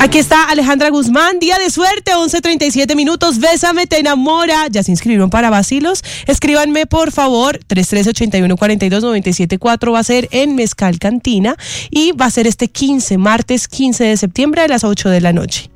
Aquí está Alejandra Guzmán, día de suerte, 11:37 minutos, Bésame, te enamora. ¿Ya se inscribieron para vacilos? Escríbanme, por favor, 3381-4297.4, va a ser en Mezcal Cantina y va a ser este martes 15 de septiembre a las 8 de la noche.